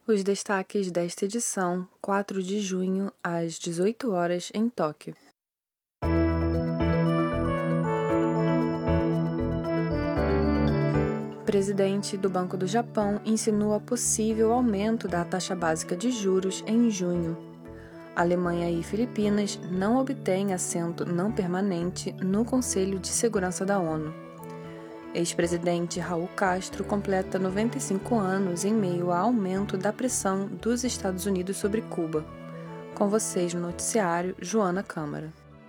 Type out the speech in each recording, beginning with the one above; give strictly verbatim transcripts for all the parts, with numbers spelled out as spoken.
Os destaques desta edição, quatro de junho, às dezoito horas, em Tóquio. O presidente do Banco do Japão insinua possível aumento da taxa básica de juros em junho. Alemanha e Filipinas não obtêm assento não permanente no Conselho de Segurança da ONU. Ex-presidente Raul Castro completa noventa e cinco anos em meio ao aumento da pressão dos Estados Unidos sobre Cuba. Com vocês no noticiário, Joana Câmara.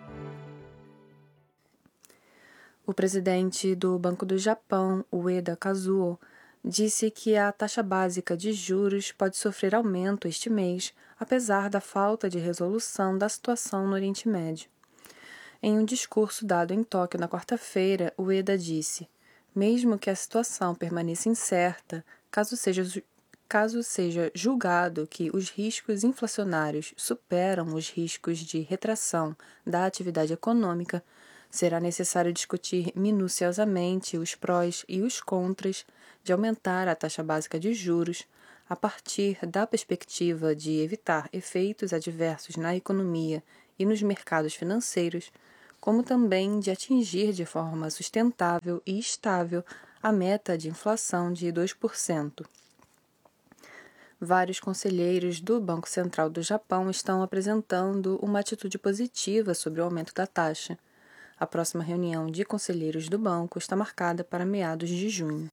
O presidente do Banco do Japão, Ueda Kazuo, disse que a taxa básica de juros pode sofrer aumento este mês, apesar da falta de resolução da situação no Oriente Médio. Em um discurso dado em Tóquio na quarta-feira, Ueda disse: mesmo que a situação permaneça incerta, caso seja, caso seja julgado que os riscos inflacionários superam os riscos de retração da atividade econômica, será necessário discutir minuciosamente os prós e os contras de aumentar a taxa básica de juros a partir da perspectiva de evitar efeitos adversos na economia e nos mercados financeiros, como também de atingir de forma sustentável e estável a meta de inflação de dois por cento. Vários conselheiros do Banco Central do Japão estão apresentando uma atitude positiva sobre o aumento da taxa. A próxima reunião de conselheiros do banco está marcada para meados de junho.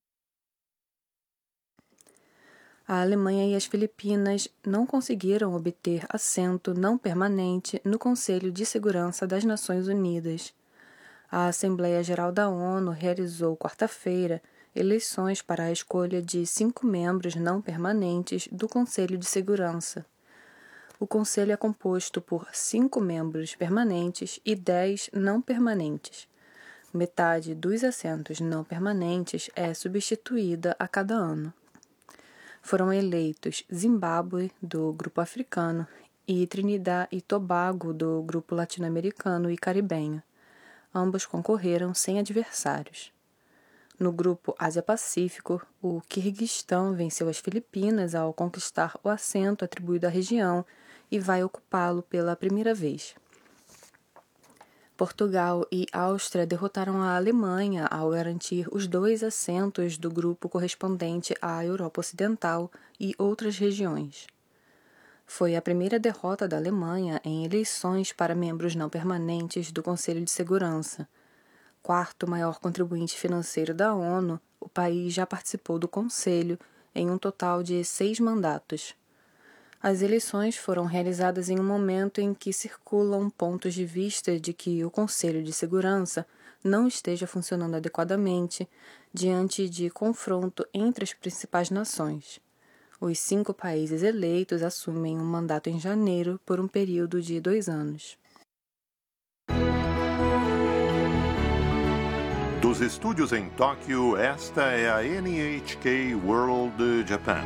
A Alemanha e as Filipinas não conseguiram obter assento não permanente no Conselho de Segurança das Nações Unidas. A Assembleia Geral da ONU realizou quarta-feira eleições para a escolha de cinco membros não permanentes do Conselho de Segurança. O Conselho é composto por cinco membros permanentes e dez não permanentes. Metade dos assentos não permanentes é substituída a cada ano. Foram eleitos Zimbábue, do Grupo Africano, e Trinidad e Tobago, do Grupo Latino-Americano e Caribenho. Ambos concorreram sem adversários. No Grupo Ásia-Pacífico, o Quirguistão venceu as Filipinas ao conquistar o assento atribuído à região e vai ocupá-lo pela primeira vez. Portugal e Áustria derrotaram a Alemanha ao garantir os dois assentos do grupo correspondente à Europa Ocidental e outras regiões. Foi a primeira derrota da Alemanha em eleições para membros não permanentes do Conselho de Segurança. Quarto maior contribuinte financeiro da ONU, o país já participou do Conselho em um total de seis mandatos. As eleições foram realizadas em um momento em que circulam pontos de vista de que o Conselho de Segurança não esteja funcionando adequadamente diante de confronto entre as principais nações. Os cinco países eleitos assumem um mandato em janeiro por um período de dois anos. Dos estúdios em Tóquio, esta é a N H K World Japan.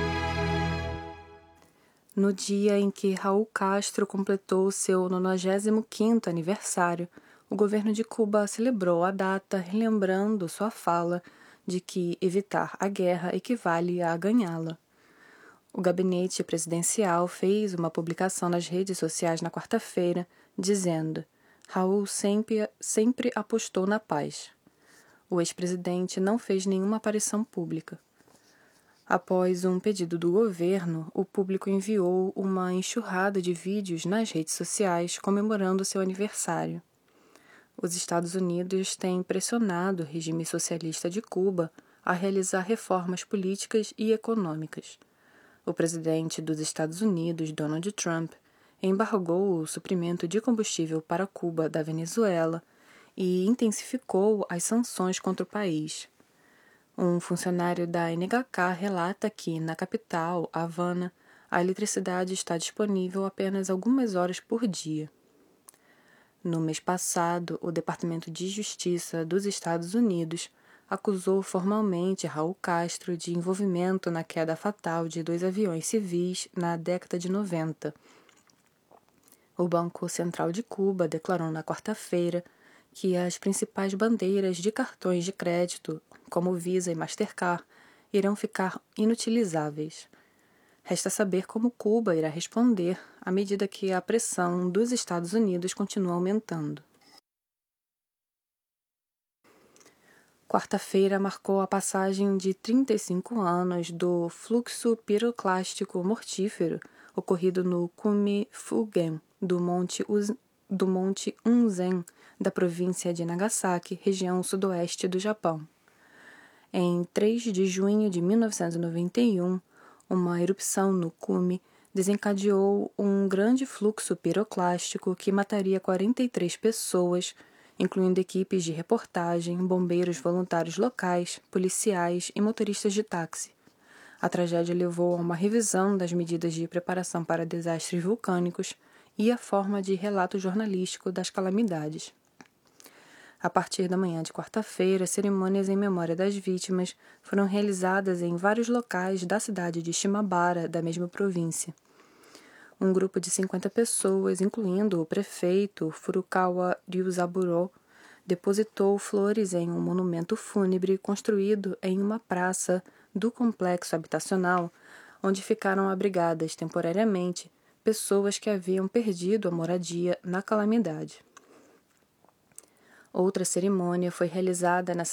No dia em que Raul Castro completou seu nonagésimo quinto aniversário, o governo de Cuba celebrou a data relembrando sua fala de que evitar a guerra equivale a ganhá-la. O gabinete presidencial fez uma publicação nas redes sociais na quarta-feira, dizendo: Raul sempre, sempre apostou na paz. O ex-presidente não fez nenhuma aparição pública. Após um pedido do governo, o público enviou uma enxurrada de vídeos nas redes sociais comemorando seu aniversário. Os Estados Unidos têm pressionado o regime socialista de Cuba a realizar reformas políticas e econômicas. O presidente dos Estados Unidos, Donald Trump, embargou o suprimento de combustível para Cuba da Venezuela e intensificou as sanções contra o país. Um funcionário da N H K relata que, na capital, Havana, a eletricidade está disponível apenas algumas horas por dia. No mês passado, o Departamento de Justiça dos Estados Unidos acusou formalmente Raul Castro de envolvimento na queda fatal de dois aviões civis na década de noventa. O Banco Central de Cuba declarou na quarta-feira que as principais bandeiras de cartões de crédito, como Visa e Mastercard, irão ficar inutilizáveis. Resta saber como Cuba irá responder à medida que a pressão dos Estados Unidos continua aumentando. Quarta-feira marcou a passagem de trinta e cinco anos do fluxo piroclástico mortífero ocorrido no Cume Fugen do Monte, Uz- do Monte Unzen, da província de Nagasaki, região sudoeste do Japão. Em três de junho de mil novecentos e noventa e um, uma erupção no cume desencadeou um grande fluxo piroclástico que mataria quarenta e três pessoas, incluindo equipes de reportagem, bombeiros voluntários locais, policiais e motoristas de táxi. A tragédia levou a uma revisão das medidas de preparação para desastres vulcânicos e a forma de relato jornalístico das calamidades. A partir da manhã de quarta-feira, cerimônias em memória das vítimas foram realizadas em vários locais da cidade de Shimabara, da mesma província. Um grupo de cinquenta pessoas, incluindo o prefeito Furukawa Ryuzaburo, depositou flores em um monumento fúnebre construído em uma praça do complexo habitacional, onde ficaram abrigadas temporariamente pessoas que haviam perdido a moradia na calamidade. Outra cerimônia foi realizada na